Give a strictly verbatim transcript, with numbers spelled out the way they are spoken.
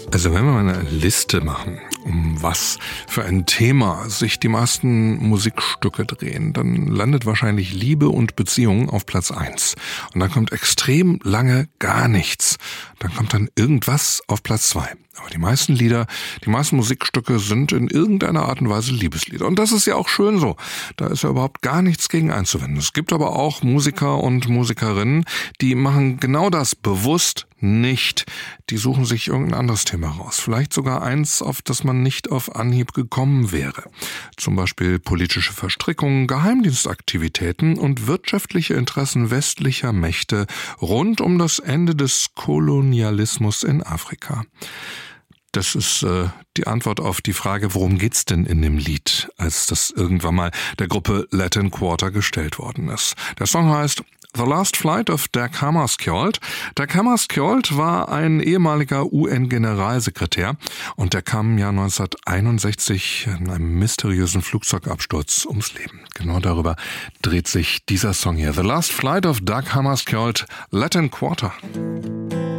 Also wenn wir mal eine Liste machen, um was für ein Thema sich die meisten Musikstücke drehen, dann landet wahrscheinlich Liebe und Beziehung auf Platz eins. Und dann kommt extrem lange gar nichts. Dann kommt dann irgendwas auf Platz zwei. Aber die meisten Lieder, die meisten Musikstücke sind in irgendeiner Art und Weise Liebeslieder. Und das ist ja auch schön so. Da ist ja überhaupt gar nichts gegen einzuwenden. Es gibt aber auch Musiker und Musikerinnen, die machen genau das bewusst nicht. Die suchen sich irgendein anderes Thema raus. Vielleicht sogar eins, auf das man nicht auf Anhieb gekommen wäre. Zum Beispiel politische Verstrickungen, Geheimdienstaktivitäten und wirtschaftliche Interessen westlicher Mächte rund um das Ende des Kolonialismus in Afrika. Das ist äh, die Antwort auf die Frage, worum geht's denn in dem Lied, als das irgendwann mal der Gruppe Latin Quarter gestellt worden ist. Der Song heißt The Last Flight of Dag Hammarskjöld. Dag Hammarskjöld war ein ehemaliger U N-Generalsekretär und der kam im Jahr neunzehnhunderteinundsechzig in einem mysteriösen Flugzeugabsturz ums Leben. Genau darüber dreht sich dieser Song hier. The Last Flight of Dag Hammarskjöld, Latin Quarter.